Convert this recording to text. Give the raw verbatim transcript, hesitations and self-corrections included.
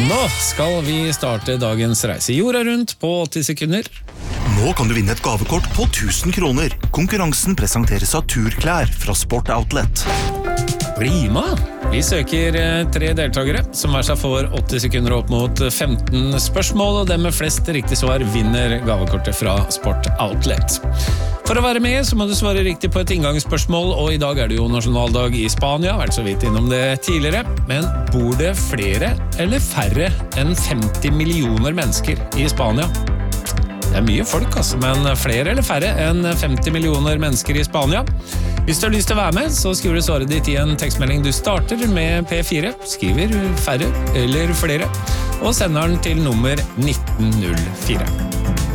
Nå skal vi starte dagens reise jorda rundt på åtti sekunder. Nå kan du vinne et gavekort på tusen kroner. Konkurransen presenteres av Turklær fra Sport Outlet. Bli med! Vi søker tre deltakere som hver seg får åtti sekunder opp mot femten spørsmål, og dem med flest riktig svar vinner gavekortet fra Sport Outlet. For å være med så må du svare riktig på et inngangsspørsmål, og i dag er det jo nasjonaldag i Spania, vært så vidt innom det tidligere, men bor det flere eller færre enn femti millioner mennesker i Spania? Det er mye folk, altså, men flere eller færre enn femti millioner mennesker i Spania. Hvis du har lyst til å være med, så skriver du svaret ditt i en tekstmelding. Du starter med P fire, skriver færre eller flere, og sender den til nummer nitten null fire.